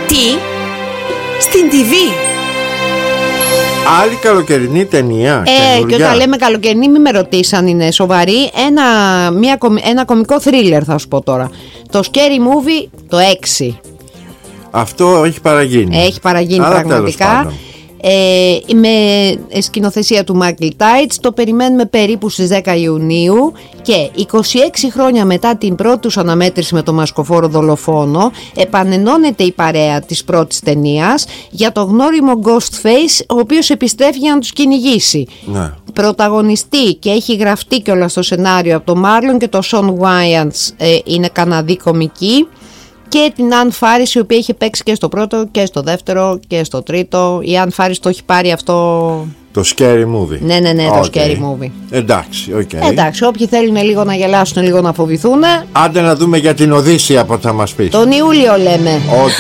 Τι? Στην TV? Άλλη καλοκαιρινή ταινία. Και όταν λέμε καλοκαιρινή, μην με ρωτήσεις αν είναι σοβαρή. Ένα κωμικό θρίλερ θα σου πω τώρα. Το Scary Movie το 6. Αυτό έχει παραγίνει. Έχει παραγίνει πραγματικά. Με σκηνοθεσία του Michael Tides. Το περιμένουμε περίπου στις 10 Ιουνίου. Και 26 χρόνια μετά την πρώτη τους αναμέτρηση με το μασκοφόρο δολοφόνο, επανενώνεται η παρέα της πρώτης ταινίας για το γνώριμο Ghostface, ο οποίος επιστρέφει για να τους κυνηγήσει. Ναι. Πρωταγωνιστή και έχει γραφτεί κιόλας στο σενάριο από τον Marlon και τον Sean Wyans, είναι Καναδή κομική. Και την Ann Faris, η οποία είχε παίξει και στο πρώτο και στο δεύτερο και στο τρίτο. Η Ann Faris το έχει πάρει αυτό. Το Scary Movie. Ναι, το Scary Movie. Εντάξει, εντάξει, όποιοι θέλουν λίγο να γελάσουν, λίγο να φοβηθούν. Άντε να δούμε για την Οδύσσεια, από θα μας πεις. Τον Ιούλιο λέμε.